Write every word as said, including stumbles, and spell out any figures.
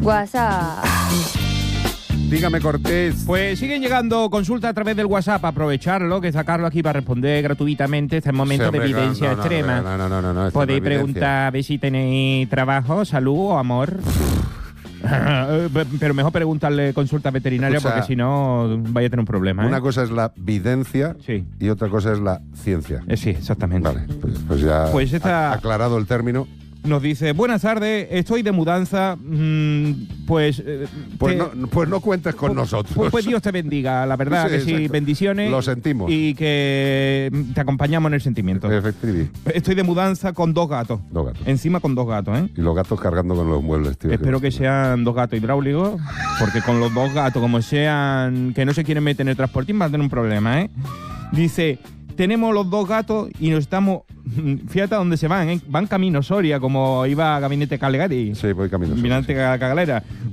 WhatsApp. Dígame, Cortés. Pues siguen llegando consultas a través del WhatsApp. Aprovecharlo, que sacarlo aquí para responder gratuitamente. Este es el momento Sí, hombre, de evidencia no, no, extrema. No, no, no, no, no, Podéis no evidencia. preguntar a ver si tenéis trabajo, salud o amor. Pero mejor preguntarle consulta veterinaria, Escucha, porque si no vaya a tener un problema. ¿eh? Una cosa es la videncia Sí. y otra cosa es la ciencia. Eh, sí, exactamente. Vale, pues, pues ya Pues esta- ha- aclarado el término. Nos dice, buenas tardes, estoy de mudanza, mmm, pues... eh, Pues, te- no, pues no cuentes con Pues- nosotros. Pues, pues Dios te bendiga, la verdad, Sí, que sí, exacto. bendiciones. Lo sentimos. Y que te acompañamos en el sentimiento. Efectivi. Estoy de mudanza con dos gatos. Dos gatos. Encima con dos gatos, ¿eh? Y los gatos cargando con los muebles, tío. Espero que sean dos gatos hidráulicos, porque con los dos gatos, como sean que no se quieren meter en el transportín, van a tener un problema, ¿eh? Dice, tenemos los dos gatos y nos estamos... Fíjate a dónde se van, ¿eh? Van camino Soria, como iba a Gabinete Calegari. Sí, voy camino. Gabinete Cagalera.